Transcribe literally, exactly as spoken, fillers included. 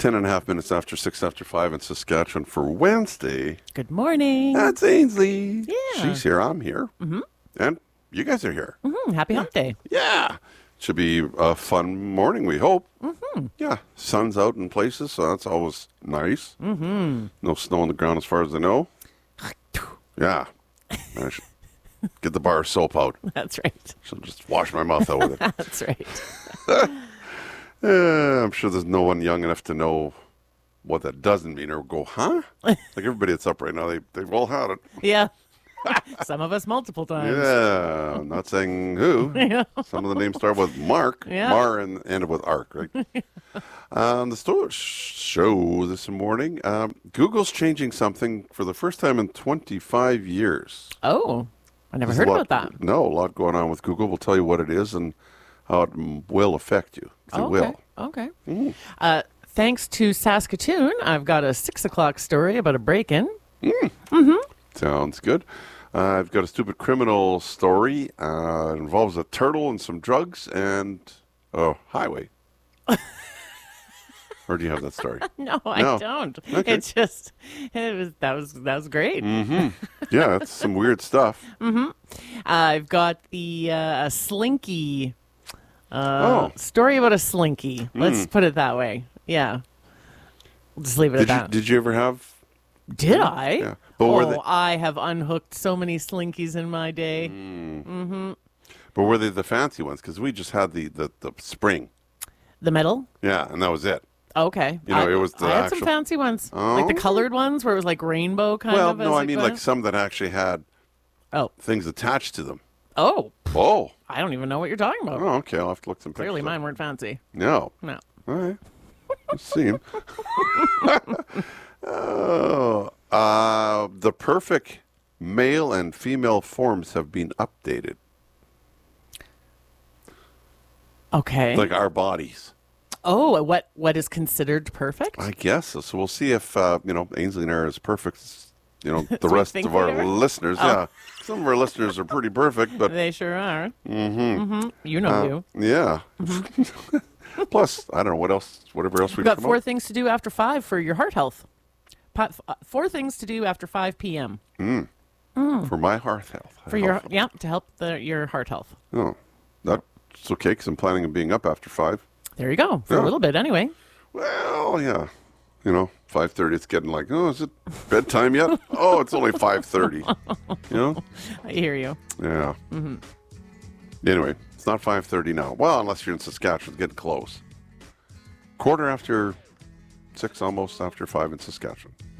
Ten and a half minutes after six after five in Saskatchewan for Wednesday. Good morning. That's Ainsley. Yeah. She's here. I'm here. Mm-hmm. And you guys are here. Mm-hmm. Happy hump day. Yeah. Should be a fun morning, we hope. Mm-hmm. Yeah. Sun's out in places, so that's always nice. Mm-hmm. No snow on the ground as far as I know. Yeah. I should get the bar of soap out. That's right. She'll just wash my mouth out with it. That's right. Yeah, I'm sure there's no one young enough to know what that doesn't mean or go, huh? Like everybody that's up right now, they, they've all had it. Yeah. Some of us multiple times. Yeah, I'm not saying who. Yeah. Some of the names start with Mark, Yeah. Mar, and end with Ark, right? um, the store show this morning, um, Google's changing something for the first time in twenty-five years. Oh, I never There's heard a lot, about that. No, a lot going on with Google. We'll tell you what it is and how it m- will affect you. 'Cause it Okay. will. Okay. Mm. Uh, thanks to Saskatoon, I've got a six o'clock story about a break-in. Sounds good. Uh, I've got a stupid criminal story. Uh, it involves a turtle and some drugs and a highway. Or do you have that story? No, I No. don't. Okay. It's just it was that was that was great. Mm-hmm. Yeah, it's some weird stuff. Uh, I've got the uh, a slinky uh, Oh. story about a slinky. Let's Mm. put it that way. Yeah, we'll just leave it Did at you, that. did you ever have? Did I? Yeah. But were oh, they- I have unhooked so many slinkies in my day. Mm. But were they the fancy ones? Because we just had the, the, the spring. The metal. Yeah, and that was it. Okay. You know, I, it was the I had actual- some fancy ones, like the Oh. colored ones, where it was like rainbow kind well, of. no, as I it mean went. like some that actually had Oh, things attached to them. oh, Oh. I don't even know what you're talking about. Oh, okay. I'll have to look some pictures Clearly, up. mine weren't fancy. No. No. All right. Let's see him. oh, uh, the perfect male and female forms have been updated, Okay. like our bodies. oh, what what is considered perfect? I guess so. So we'll see if uh, you know Ainsley and I are as perfect as you know the we rest think of our we are? listeners. Oh. Yeah, some of our listeners are pretty perfect, but They sure are. Mm-hmm. Mm-hmm. You know you. yeah. Plus, I don't know what else. Whatever else we've We've got come four up. things to do after five for your heart health. Pa- f- uh, four things to do after five p.m. for my heart health. for your yeah to help the, your heart health. Oh, that's okay because I'm planning on being up after five. There you go for Yeah. a little bit anyway. Well, yeah. You know, five thirty, it's getting like, oh, is it bedtime yet? oh, it's only five thirty. You know? I hear you. Yeah. Mm-hmm. Anyway, it's not five thirty now. Well, unless you're in Saskatchewan, it's getting close. Quarter after six, almost after five in Saskatchewan.